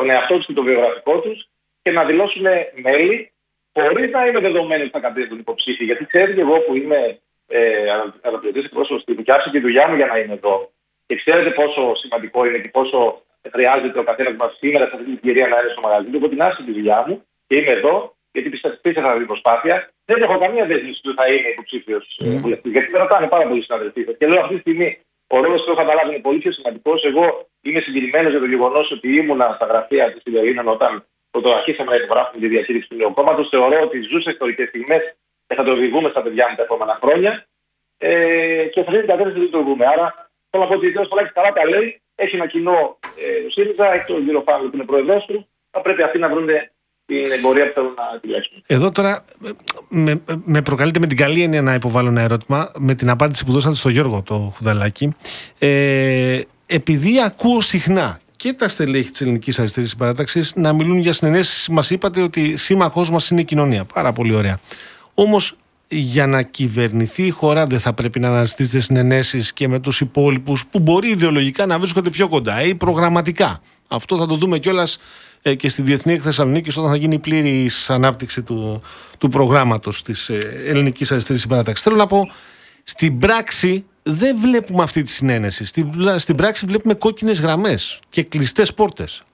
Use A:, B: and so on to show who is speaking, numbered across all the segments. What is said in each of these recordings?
A: τον εαυτό τους και το βιογραφικό τους και να δηλώσουν μέλη, χωρίς να είναι δεδομένοι ότι θα κατέβουν υποψήφοι. Γιατί ξέρετε, εγώ που είμαι αναπληρωτής εκπρόσωπος στη δικιά σου τη δουλειά μου για να είμαι εδώ, και ξέρετε πόσο σημαντικό είναι και πόσο χρειάζεται ο καθένας μας σήμερα σε αυτή την ευκαιρία να είναι στο μαγαζί του. Εγώ την άσκηση τη δουλειά μου και είμαι εδώ, γιατί πίστευα αυτή την προσπάθεια. Δεν έχω καμία δέσμευση ότι θα είμαι υποψήφιος βουλευτής. Γιατί με ρωτάνε πάρα πολλοί συναδελφοί. Και λέω αυτή τη στιγμή ο ρόλος που έχω καταλάβει είναι πολύ πιο σημαντικός. Εγώ είμαι συγκινημένος για το γεγονός ότι ήμουνα στα γραφεία της Σιδερίνων όταν αρχίσαμε να υπογράφουμε τη διακήρυξη του νέου κόμματος. Θεωρώ ότι ζούσε ιστορικές στιγμές και θα το οδηγούμε στα παιδιά μου τα επόμενα χρόνια. Και σε αυτή την κατεύθυνση λειτουργούμε. Άρα θέλω να πω ότι ο κ. Πολάκης καλά τα λέει. Έχει ένα κοινό ο ΣΥΡΙΖΑ, έχει τον κύριο Παύλο που είναι πρόεδρος του. Θα πρέπει αυτοί να βρουν την εμπορία που θέλουν να επιλέξουν.
B: Εδώ τώρα με προκαλείται με την καλή έννοια να υποβάλω ένα ερώτημα με την απάντηση που δώσατε στον Γιώργο το Χουδαλάκη. Επειδή ακούω συχνά και τα στελέχη της Ελληνικής Αριστερής Συμπαράταξης να μιλούν για συνενέσεις, μας είπατε ότι σύμμαχός μας είναι η κοινωνία. Πάρα πολύ ωραία. Όμως για να κυβερνηθεί η χώρα δεν θα πρέπει να αναζητήσετε συνενέσεις και με τους υπόλοιπους που μπορεί ιδεολογικά να βρίσκονται πιο κοντά ή προγραμματικά? Αυτό θα το δούμε κιόλας και στη Διεθνή Θεσσαλονίκη όταν θα γίνει η πλήρης ανάπτυξη του προγράμματος της Ελληνικής Αριστερής Συμπαράταξης. Θέλω να πω, στην πράξη δεν βλέπουμε αυτή τη συνένεση. Στην πράξη βλέπουμε κόκκινες γραμμές και κλειστές πόρτες.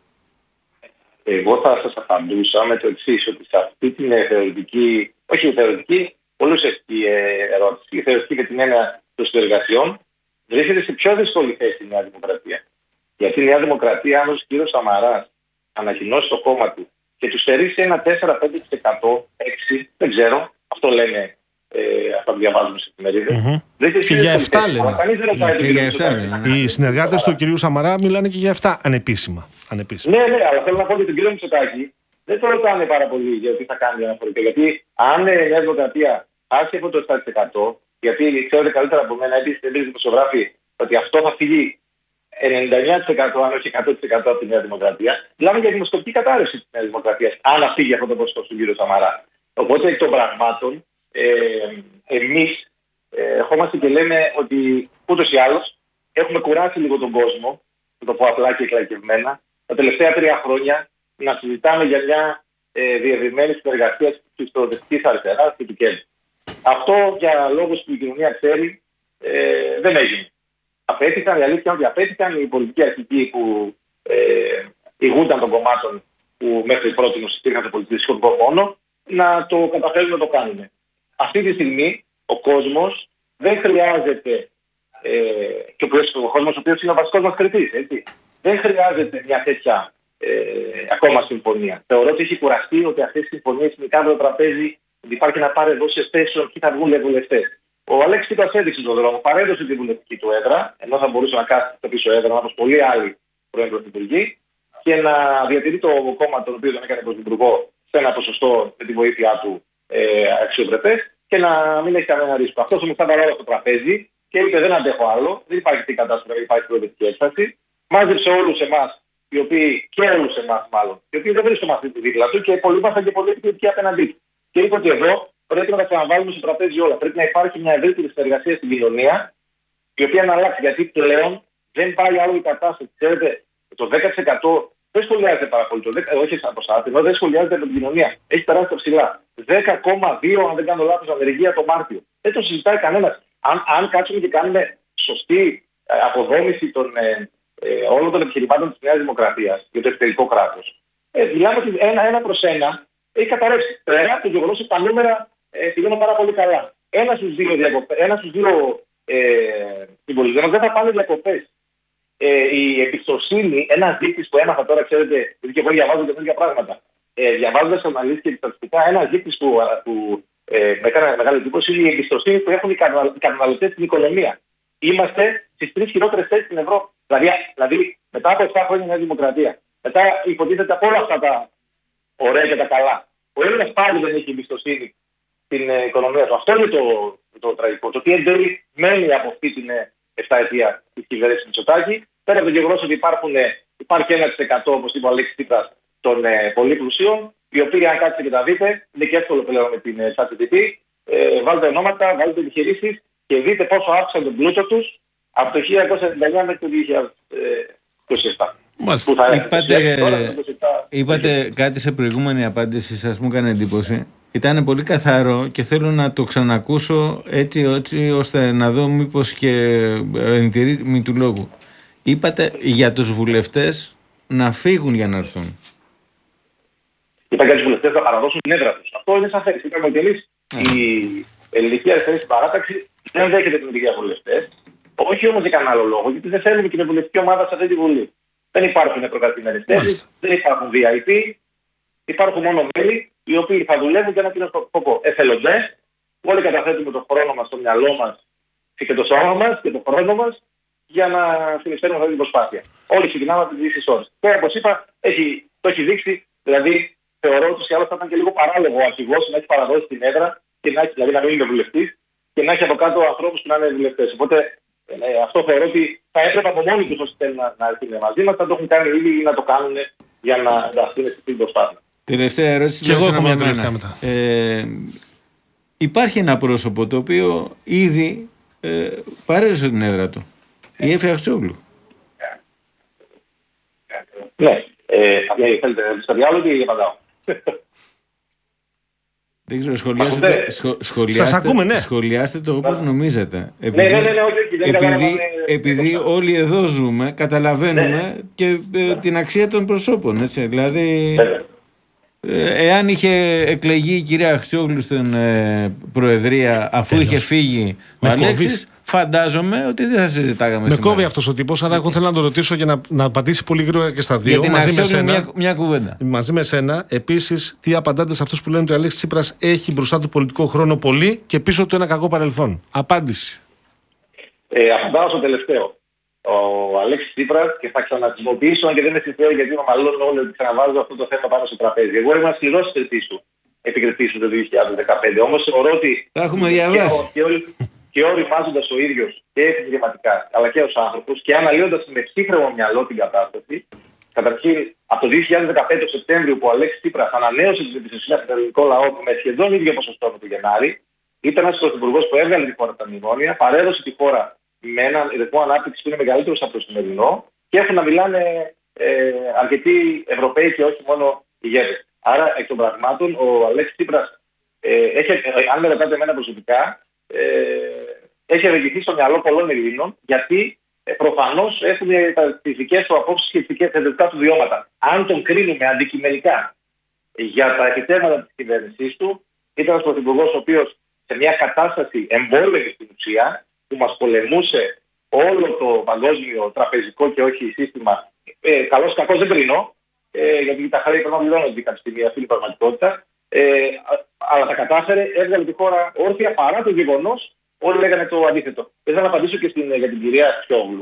A: Εγώ θα σας απαντούσα με το εξής, ότι σε αυτή την θεωρητική, όχι θεωρητική, πολύ ουσιαστική ερώτηση, η θεωρητική με την έννοια των συνεργασιών, βρίσκεται σε πιο δύσκολη θέση η Νέα Δημοκρατία. Γιατί η Νέα Δημοκρατία, αν ο κύριος Σαμαράς ανακοινώσει το κόμμα του και του στερήσει ένα 4-5%, 6%, δεν ξέρω, αυτό λένε αυτά που διαβάζουμε στις εφημερίδες.
B: Και για 7 λένε. Οι συνεργάτες του κυρίου Σαμαρά μιλάνε και για 7 ανεπίσημα.
A: Ναι, αλλά θέλω να πω ότι τον κύριο Μητσοτάκη δεν το ρωτάνε πάρα πολύ για τι θα κάνει αναφορικά. Γιατί αν η Νέα Δημοκρατία χάσει αυτό το 7%, γιατί ξέρετε καλύτερα από μένα, επίσης δημοσιογράφοι, ότι αυτό θα φύγει 99% αν όχι 100% από τη Νέα Δημοκρατία. Μιλάμε για δημοσκοπική κατάρρευση της Νέας Δημοκρατίας, αν φύγει αυτό το ποσοστό στον κύριο Σαμαρά. Οπότε εκ των πραγμάτων, εμείς ερχόμαστε και λέμε ότι ούτως ή άλλως έχουμε κουράσει λίγο τον κόσμο, να το πω απλά και εκλαϊκευμένα, τα τελευταία 3 χρόνια να συζητάμε για μια διευρυμένη συνεργασία της προοδευτικής αριστεράς και του κέντρου. Αυτό για λόγους που η κοινωνία ξέρει δεν έγινε. Απέτυχαν, η αλήθεια είναι ότι απέτυχαν οι πολιτικοί αρχικοί που ηγούνταν των κομμάτων που μέχρι πρώτη υπήρχαν σε πολιτικό μόνο να το καταφέρουν να το κάνουν. Αυτή τη στιγμή ο κόσμος δεν χρειάζεται, και ο κόσμος ο οποίος είναι ο βασικός μας κριτής, έτσι, δεν χρειάζεται μια τέτοια ακόμα συμφωνία. Θεωρώ ότι έχει κουραστεί ότι αυτές οι συμφωνίες είναι κάτω από το τραπέζι, ότι υπάρχει ένα πάρε δώσει θέσεων και θα βγουν βουλευτές. Ο Αλέξης Τσίπρας έδειξε τον δρόμο, παρέδωσε τη βουλευτική του έδρα, ενώ θα μπορούσε να κάθεται στο πίσω έδρα όπως πολλοί άλλοι πρώην πρωθυπουργοί, και να διατηρεί το κόμμα το οποίο τον έκανε πρωθυπουργό σε ένα ποσοστό με τη βοήθειά του αξιοπρεπές και να μην έχει κανένα ρίσκο. Αυτό όμως θα βάλει όλα στο τραπέζι και είπε: δεν αντέχω άλλο, δεν υπάρχει τι κατάσταση, δεν υπάρχει προοδευτική έκσταση. Μάζεψε όλους εμάς, οι οποίοι και όλους εμάς μάλλον, οι οποίοι δεν βρίσκονται αυτή τη δίπλα του και πολλοί ήμασταν και πολύ κριτικοί απέναντί του. Και είπε ότι εδώ πρέπει να τα ξαναβάλουμε στο τραπέζι όλα. Πρέπει να υπάρχει μια ευρύτερη συνεργασία στην κοινωνία, η οποία να αλλάξει. Γιατί πλέον δεν πάει άλλο η κατάσταση. Ξέρετε, το 10% δεν σχολιάζεται πάρα πολύ. Όχι σαν προστάτη, δεν σχολιάζεται με την κοινωνία. Έχει περάσει τα ψηλά. 10,2 αν δεν κάνω λάθος ανεργία το Μάρτιο. Δεν το συζητάει κανένας. Αν κάτσουμε και κάνουμε σωστή αποδόμηση όλων των επιχειρημάτων της Νέας Δημοκρατίας για το εξωτερικό κράτος, μιλάμε ότι ένα προς ένα έχει καταρρεύσει. Πέρα από το γεγονός ότι τα νούμερα πηγαίνουν πάρα πολύ καλά. Ένα στους δύο συμπολίτες δεν θα πάνε διακοπές. Η εμπιστοσύνη, ένα δείκτης που έμαθα τώρα, ξέρετε, γιατί και εγώ διαβάζω και τέτοια πράγματα. Διαβάζοντας αναλύσεις και στατιστικά, ένα δείκτης που με έκανε μεγάλη εντύπωση είναι η εμπιστοσύνη που έχουν οι καταναλωτές στην οικονομία. Είμαστε στις 3 χειρότερες θέσεις στην Ευρώπη. Δηλαδή, μετά από 7 χρόνια Νέα Δημοκρατία, μετά υποτίθεται από όλα αυτά τα ωραία και τα καλά, ο Έλληνας πάλι δεν έχει εμπιστοσύνη στην οικονομία του. Αυτό είναι το τραγικό. Το τι εν τέλει μένει από αυτή την 7 ετία της κυβέρνησης Μητσοτάκη, πέρα από το γεγονός ότι υπάρχει 1%, όπως είπε ο Αλέξης Τσίπρας, των πολύ πλουσίων, οι οποίοι, αν κάτσετε και τα δείτε, είναι και εύκολο πλέον με την ChatGPT, βάλτε ονόματα, βάλτε επιχειρήσεις και δείτε πόσο αύξησαν τον πλούτο τους από το 1999 μέχρι το 2027.
B: Μάλιστα.
C: Είπατε κάτι σε προηγούμενη απάντηση, σας μου έκανε εντύπωση. Ήταν πολύ καθαρό και θέλω να το ξανακούσω έτσι ώστε να δω μήπως και εντηρήμη του λόγου. Είπατε για τους βουλευτές να φύγουν για να έρθουν.
A: Είπα για τους βουλευτές να παραδώσουν την έδρα τους. Αυτό είναι σαφές. Είπαμε ότι εμείς η ελληνική αριστερή στην παράταξη δεν δέχεται την οδηγία βουλευτές. Όχι όμως για κανένα άλλο λόγο, γιατί δεν θέλουμε κοινοβουλευτική ομάδα σε αυτή τη Βουλή. Δεν υπάρχουν προκαθημένες θέσεις, δεν υπάρχουν VIP, υπάρχουν μόνο μέλη οι οποίοι θα δουλεύουν για ένα κοινό σκοπό. Εθελοντές, όλοι καταθέτουμε τον χρόνο μας, το μυαλό μας και το σώμα μας και τον χρόνο μας για να συνεισφέρουμε αυτή την προσπάθεια. Όλοι ξεκινάμε από τις ίδιες ώρες. Τώρα, όπως είπα, το έχει δείξει, δηλαδή θεωρώ ότι ή άλλως θα ήταν και λίγο παράλογο ο αρχηγός να έχει παραδώσει την έδρα, και να έχει, δηλαδή να μην είναι βουλευτής, και να έχει από κάτω ανθρώπους που να είναι βουλευτές. Οπότε αυτό θεωρώ ότι θα έπρεπε από μόνοι τους όσοι θέλουν να έρθουν μαζί μας, να το έχουν κάνει ήδη ή να το κάνουν για να ενταχθούν στην προσπάθεια.
C: Τελευταία ερώτηση.
B: Και εγώ έχω μια τελευταία μετά.
C: Υπάρχει ένα πρόσωπο το οποίο ήδη παρέδωσε την έδρα του. Η Έφη Αχτσόγλου.
A: Ναι. Θέλετε να στο διάλογο ή απαντάω?
C: Δεν ξέρω, σχολιάστε το όπως νομίζετε. Επειδή όλοι εδώ ζούμε, καταλαβαίνουμε και την αξία των προσώπων. Έτσι. Δηλαδή, εάν είχε εκλεγεί η κυρία Αχτσόγλου στην Προεδρία αφού είχε φύγει ο Αλέξης, φαντάζομαι ότι δεν θα συζητάγαμε σήμερα.
B: Με κόβει αυτός ο τύπος, αλλά εγώ θέλω να τον ρωτήσω για να απαντήσει πολύ γρήγορα και στα δύο.
C: Για την Αχτσόγλου μια κουβέντα.
B: Μαζί με σένα, επίσης, τι απαντάτε σε αυτούς που λένε ότι ο Αλέξης Τσίπρας έχει μπροστά του πολιτικό χρόνο πολύ και πίσω του ένα κακό παρελθόν? Απάντηση.
A: Απαντάω στο τελευταίο. Ο Αλέξης Τσίπρας, και θα ξαναχρησιμοποιήσω, αν και δεν με συμφέρει γιατί με μάλλον όλοι ότι ξαναβάζω αυτό το θέμα πάνω στο τραπέζι. Εγώ ήμουν σκληρός επικριτής του το 2015. Όμως θεωρώ ότι.
C: Τα έχουμε διαβάσει.
A: Και οριμάζοντας ο ίδιος και επιχειρηματικά, αλλά και ως άνθρωπος, και αναλύοντας με ψύχρεμο μυαλό την κατάσταση, καταρχήν από το 2015 το Σεπτέμβριο που ο Αλέξης Τσίπρας ανανέωσε την εμπιστοσύνη από τον ελληνικό λαό με σχεδόν ίδιο ποσοστό με τον Γενάρη, ήταν ένας πρωθυπουργός που έβγαλε τη χώρα από τα μνημόνια, παρέδωσε τη χώρα με έναν ρυθμό ανάπτυξη που είναι μεγαλύτερος από το σημερινό, και έχουν να μιλάνε αρκετοί Ευρωπαίοι και όχι μόνο ηγέτες. Άρα, εκ των πραγμάτων, ο Αλέξης Τσίπρας, αν με ρωτάτε εμένα προσωπικά, έχει ευεργηθεί στο μυαλό πολλών Ελλήνων, γιατί προφανώς έχουν τις δικές του απόψεις και τα δικά του βιώματα. Αν τον κρίνουμε αντικειμενικά για τα επιτεύγματα της κυβέρνησής του, ήταν ένας πρωθυπουργός ο οποίος σε μια κατάσταση εμπόλεμη στην ουσία, που μας πολεμούσε όλο το παγκόσμιο τραπεζικό και όχι σύστημα. Καλώς κακώς δεν κρίνω, γιατί τα χρέη πρέπει να πληρώνονται κάποια στιγμή, αυτή είναι η πραγματικότητα. Αλλά τα κατάφερε, έβγαλε τη χώρα όρθια παρά το γεγονός, όλοι λέγανε το αντίθετο. Θέλω να απαντήσω και για την κυρία Αχτσόγλου.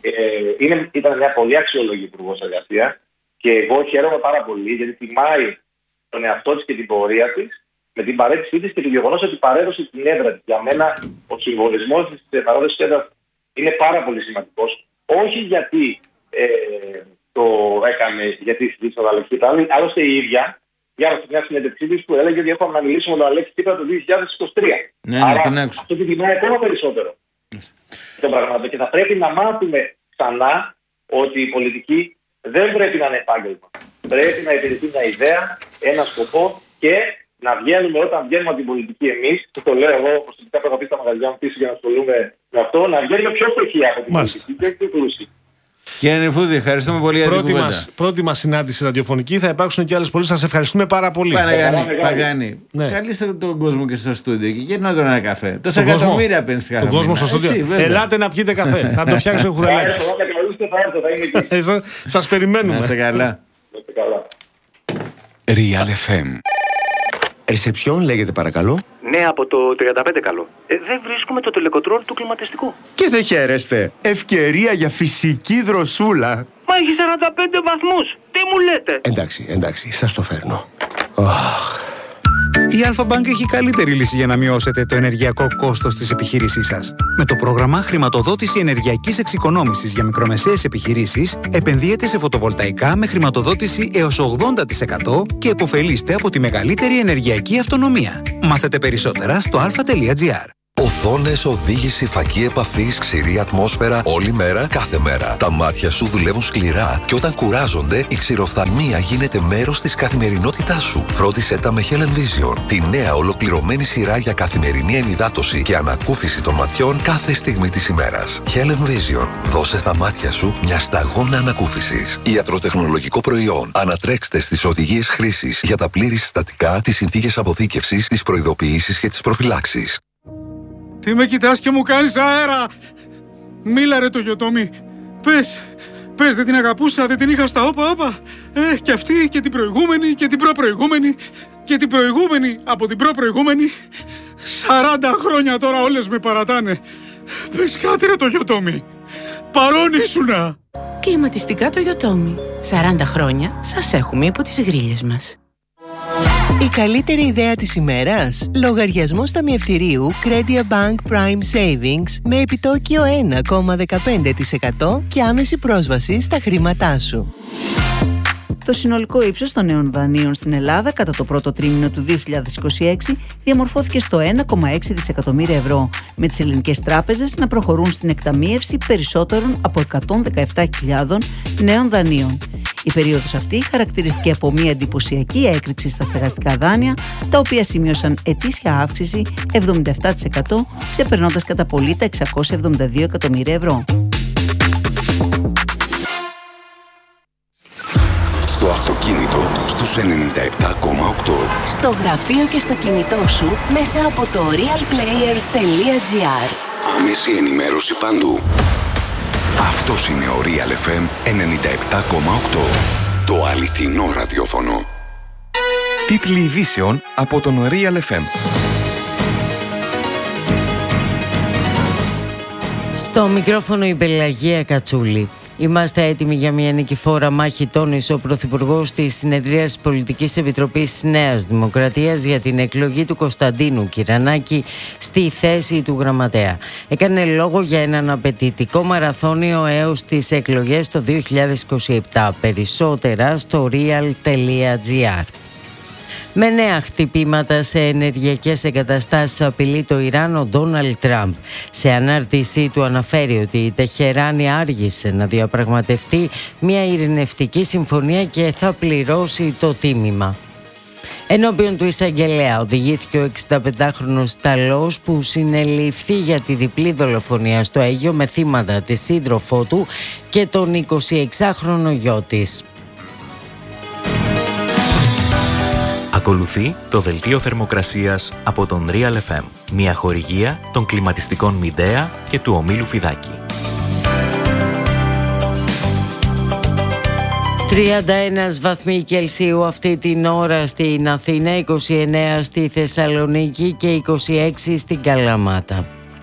A: Ήταν μια πολύ αξιόλογη υπουργός εργασίας και εγώ χαίρομαι πάρα πολύ γιατί τιμάει τον εαυτό της και την πορεία της με την παρέτησή της και το γεγονός ότι παρέδωσε την έδρα της. Για μένα ο συμβολισμός της παράδοσης έδρας είναι πάρα πολύ σημαντικός. Όχι γιατί το έκανε, γιατί συζήτησε τον Αλέξη, άλλωστε η ίδια. Για μια συνέντευξή της που έλεγε ότι έχουμε να μιλήσουμε με τον Αλέξη Τσίπρα το 2023.
C: Ναι,
A: άρα
C: την άκουσα.
A: αυτό την τιμάει ακόμα περισσότερο. Το πράγμα. Και θα πρέπει να μάθουμε ξανά ότι η πολιτική δεν πρέπει να είναι επάγγελμα. Πρέπει να υπηρετεί μια ιδέα, ένα σκοπό, και να βγαίνουμε όταν βγαίνουμε από την πολιτική εμείς, που το λέω εγώ προσωπικά που έχω πει στα μαγαζιά μου πίσω για να ασχολούμαι με αυτό, να βγαίνουμε πιο φτωχοί από την πολιτική και πιο πλούσιοι.
C: Κύριε Νεφούδη, ευχαριστούμε πολύ για την κουβέντα.
B: Πρώτη μας συνάντηση ραδιοφωνική, θα υπάρξουν και άλλες πολλές. Σας ευχαριστούμε πάρα πολύ.
C: Παγάνη, καλείστε τον κόσμο και στο στούντιο και γύρνα τον ένα καφέ. Τόσα εκατομμύρια παίρνεις κάθε μήνα.
B: Τον κόσμο στο στούντιο. Ελάτε να πιείτε καφέ. Θα το φτιάξει ο Χουδελάκης. Σας περιμένουμε.
C: Να είστε καλά.
D: Real FM. Ρεσεψιόν λέγεται παρακαλώ.
E: Ναι, από το 35 καλό. Δεν βρίσκουμε το τελεκοτρόλ του κλιματιστικού.
D: Και δεν χαίρεστε. Ευκαιρία για φυσική δροσούλα.
E: Μα έχει 45 βαθμούς. Τι μου λέτε?
D: Εντάξει, σας το φέρνω.
F: Η Alpha Bank έχει καλύτερη λύση για να μειώσετε το ενεργειακό κόστος της επιχείρησής σας. Με το πρόγραμμα Χρηματοδότηση Ενεργειακής Εξοικονόμησης για μικρομεσαίες επιχειρήσεις, επενδύετε σε φωτοβολταϊκά με χρηματοδότηση έως 80% και επωφελείστε από τη μεγαλύτερη ενεργειακή αυτονομία. Μάθετε περισσότερα στο alpha.gr.
G: Οθόνες, οδήγηση, φακή επαφής, ξηρή ατμόσφαιρα, όλη μέρα, κάθε μέρα. Τα μάτια σου δουλεύουν σκληρά και όταν κουράζονται, η ξηροφθαλμία γίνεται μέρος της καθημερινότητάς σου. Φρόντισέ τα με Helen Vision, τη νέα ολοκληρωμένη σειρά για καθημερινή ενυδάτωση και ανακούφιση των ματιών κάθε στιγμή της ημέρας. Helen Vision. Δώσε στα μάτια σου μια σταγόνα ανακούφισης. Ιατροτεχνολογικό προϊόν. Ανατρέξτε στις οδηγίες χρήσης για τα πλήρη συστατικά, τις συνθήκες αποθήκευσης, τις προειδοποιήσεις και τις προφυλάξεις.
H: Τι με κοιτάς και μου κάνεις αέρα! Μίλα ρε το Γιωτόμι. Πες, δεν την αγαπούσα, δεν την είχα στα όπα. Και αυτή και την προηγούμενη και την προπροηγούμενη και την προηγούμενη από την προπροηγούμενη. 40 χρόνια τώρα όλες με παρατάνε. Πες κάτι ρε το Γιωτόμι. Παρόν ήσουνα.
I: Κλιματιστικά το Γιωτόμι. 40 χρόνια σας έχουμε υπό τις γρίλες μας. Η καλύτερη ιδέα της ημέρας? Λογαριασμός ταμιευτηρίου Credia Bank Prime Savings με επιτόκιο 1,15% και άμεση πρόσβαση στα χρήματά σου.
J: Το συνολικό ύψος των νέων δανείων στην Ελλάδα κατά το πρώτο τρίμηνο του 2026 διαμορφώθηκε στο 1,6 δισεκατομμύρια ευρώ, με τις ελληνικές τράπεζες να προχωρούν στην εκταμείευση περισσότερων από 117.000 νέων δανείων. Η περίοδος αυτή χαρακτηριστηκε από μια εντυπωσιακή έκρηξη στα στεγαστικά δάνεια, τα οποία σημείωσαν ετήσια αύξηση 77%, ξεπερνώντας κατά πολύ τα 672 εκατομμύρια ευρώ.
K: Στο αυτοκίνητο στους 97,8.
L: Στο γραφείο και στο κινητό σου μέσα από το realplayer.gr.
K: Άμεση ενημέρωση παντού. Αυτός είναι ο Real FM 97,8. Το αληθινό ραδιόφωνο.
M: Τίτλοι ειδήσεων από τον Real FM.
N: Στο μικρόφωνο η Πελαγία Κατσούλη. Είμαστε έτοιμοι για μια νικηφόρα μάχη, τόνισε ο Πρωθυπουργός της Συνεδρίας Πολιτικής Επιτροπής Νέας Δημοκρατίας για την εκλογή του Κωνσταντίνου Κυρανάκη στη θέση του γραμματέα. Έκανε λόγο για έναν απαιτητικό μαραθώνιο έως τις εκλογές το 2027. Περισσότερα στο real.gr. Με νέα χτυπήματα σε ενεργειακές εγκαταστάσεις απειλεί το Ιράν ο Ντόναλντ Τραμπ. Σε ανάρτησή του αναφέρει ότι η Τεχεράνη άργησε να διαπραγματευτεί μια ειρηνευτική συμφωνία και θα πληρώσει το τίμημα. Ενώπιον του εισαγγελέα οδηγήθηκε ο 65χρονος Ιταλός που συνελήφθη για τη διπλή δολοφονία στο Αίγιο με θύματα τη σύντροφό του και τον 26χρονο γιο της.
O: Ακολουθεί το δελτίο θερμοκρασίας από τον Real FM, μια χορηγία των κλιματιστικών Μιντέα και του ομίλου Φιδάκη.
N: 31 βαθμοί Κελσίου αυτή την ώρα στην Αθήνα, 29 στη Θεσσαλονίκη και 26 στην Καλαμάτα.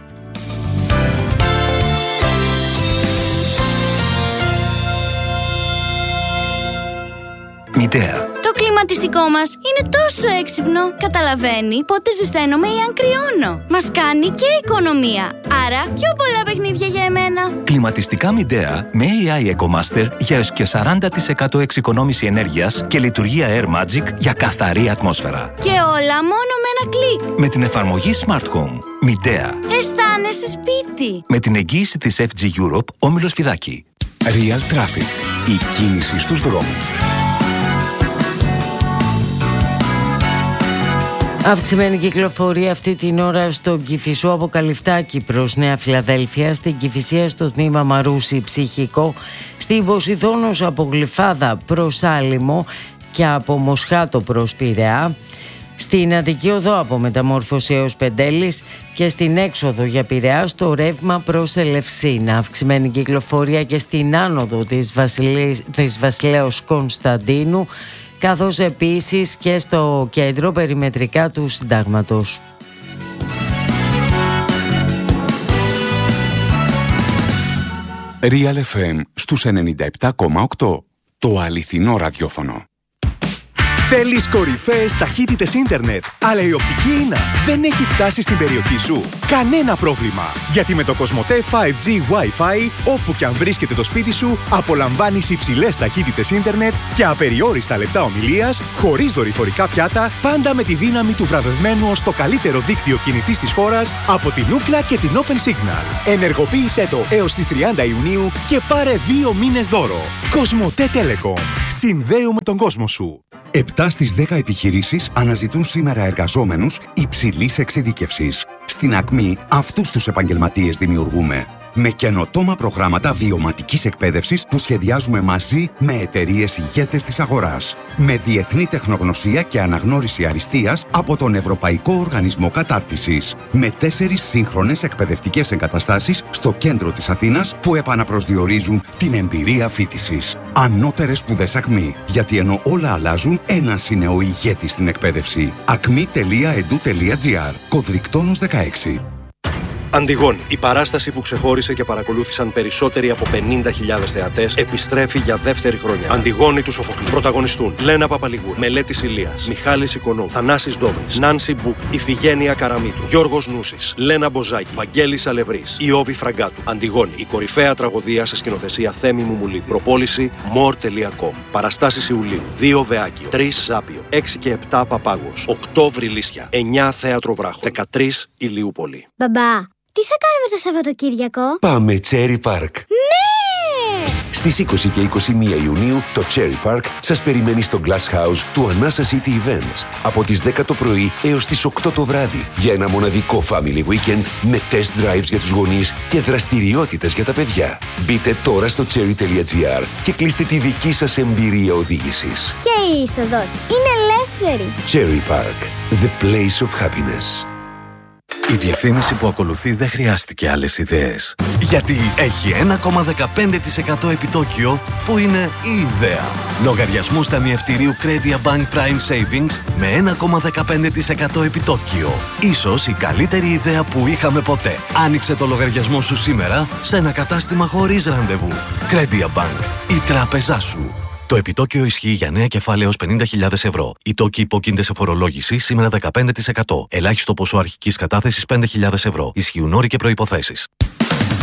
M: Μιντέα.
P: Το κλιματιστικό μας είναι τόσο έξυπνο. Καταλαβαίνει πότε ζεσταίνομαι ή αν κρυώνω. Μας κάνει και οικονομία. Άρα πιο πολλά παιχνίδια για εμένα.
M: Κλιματιστικά Μιντέα με AI EcoMaster για έως και 40% εξοικονόμηση ενέργειας και λειτουργία Air Magic για καθαρή ατμόσφαιρα.
P: Και όλα μόνο με ένα κλικ.
M: Με την εφαρμογή Smart Home. Μιντέα.
P: Αισθάνεσαι σπίτι.
M: Με την εγγύηση της FG Europe, όμιλος Φιδάκη.
K: Real Traffic. Η κίνηση στους δρόμους.
N: Αυξημένη κυκλοφορία αυτή την ώρα στον Κηφισό από Καλυφτάκη προς Νέα Φιλαδέλφια, στην Κηφισία στο τμήμα Μαρούσι Ψυχικό, στην Ποσειδώνος από Γλυφάδα προς Άλυμο και από Μοσχάτο προς Πειραιά, στην Αττική Οδό από Μεταμόρφωση έως Πεντέλης και στην έξοδο για Πειραιά στο ρεύμα προς Ελευσίνα. Αυξημένη κυκλοφορία και στην άνοδο της Βασιλέως Κωνσταντίνου, καθώς επίσης και στο κέντρο περιμετρικά του Συντάγματος.
K: Real FM στους 97,8. Το αληθινό ραδιόφωνο.
Q: Θέλεις κορυφαίες ταχύτητες ίντερνετ, αλλά η οπτική ίνα δεν έχει φτάσει στην περιοχή σου? Κανένα πρόβλημα, γιατί με το Κοσμοτέ 5G Wi-Fi, όπου και αν βρίσκεται το σπίτι σου, απολαμβάνεις υψηλές ταχύτητες ίντερνετ και απεριόριστα λεπτά ομιλίας, χωρίς δορυφορικά πιάτα, πάντα με τη δύναμη του βραβευμένου ως το καλύτερο δίκτυο κινητής της χώρας από την Ookla και την Open Signal. Ενεργοποίησέ το έως τις 30 Ιουνίου και πάρε 2 μήνες δώρο. Κοσμοτέ Telecom. Συνδέουμε τον κόσμο σου.
R: 7 στις 10 επιχειρήσεις αναζητούν σήμερα εργαζόμενους υψηλής εξειδίκευσης. Στην Ακμή αυτούς τους επαγγελματίες δημιουργούμε. Με καινοτόμα προγράμματα βιωματικής εκπαίδευσης που σχεδιάζουμε μαζί με εταιρείες ηγέτες της αγοράς. Με διεθνή τεχνογνωσία και αναγνώριση αριστείας από τον Ευρωπαϊκό Οργανισμό Κατάρτισης. Με 4 σύγχρονες εκπαιδευτικές εγκαταστάσεις στο κέντρο της Αθήνας που επαναπροσδιορίζουν την εμπειρία φοιτησης. Ανώτερες σπουδές Ακμή. Γιατί ενώ όλα αλλάζουν, ένας είναι ο ηγέτης στην εκπαίδευση. acmi.edu.gr. Κωδρικτόνος 16.
S: Αντιγόνη, η παράσταση που ξεχώρισε και παρακολούθησαν περισσότεροι από 50.000 θεατές, επιστρέφει για δεύτερη χρονιά. Αντιγόνη του Σοφοκλή. Πρωταγωνιστούν Λένα Παπαλιγούρ, Μελέτης Ηλίας, Μιχάλης Οικονόμου, Θανάσης Ντόβρης, Νάνση Μπούκ, Ιφηγένεια Καραμίτου, Γιώργος Νούσης, Λένα Μποζάκη, Βαγγέλης Αλευρής, Ιώβη Φραγκάτου. Αντιγόνη, η κορυφαία τραγωδία σε σκηνοθεσία Θέμη Μουμουλίδη. Προπόληση more.com. Παραστάσεις Ιουλίου, 2 Βεάκιο, 3 Ζάπιο, 6 και 7 Παπάγος, 8 Βρυλίσια, 9 Θέατρο Βράχο, 13 Ηλιούπολη.
P: Μπαμπά, τι θα κάνουμε το Σαββατοκύριακο?
T: Πάμε Cherry Park.
P: Ναι!
T: Στις 20 και 21 Ιουνίου το Cherry Park σας περιμένει στο Glass House του Anasa City Events από τις 10 το πρωί έως τις 8 το βράδυ για ένα μοναδικό family weekend με test drives για τους γονείς και δραστηριότητες για τα παιδιά. Μπείτε τώρα στο cherry.gr και κλείστε τη δική σας εμπειρία οδήγησης.
P: Και η είσοδος είναι ελεύθερη.
T: Cherry Park, the place of happiness.
U: Η διαφήμιση που ακολουθεί δεν χρειάστηκε άλλες ιδέες. Γιατί έχει 1,15% επιτόκιο που είναι η ιδέα. Λογαριασμούς ταμιευτηρίου Credit Bank Prime Savings με 1,15% επιτόκιο. Ίσως η καλύτερη ιδέα που είχαμε ποτέ. Άνοιξε το λογαριασμό σου σήμερα σε ένα κατάστημα χωρίς ραντεβού. Credit Bank, η τράπεζά σου. Το επιτόκιο ισχύει για νέα κεφάλαια έως 50.000 ευρώ. Οι τόκοι υπόκεινται σε φορολόγηση σήμερα 15%. Ελάχιστο ποσό αρχικής κατάθεσης 5.000 ευρώ. Ισχύουν όροι και προϋποθέσεις.